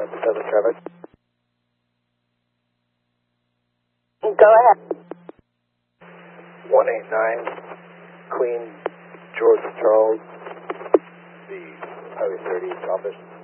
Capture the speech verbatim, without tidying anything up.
seven traffic. Go ahead. one eight nine, Queen George Charles, the Highway thirty office.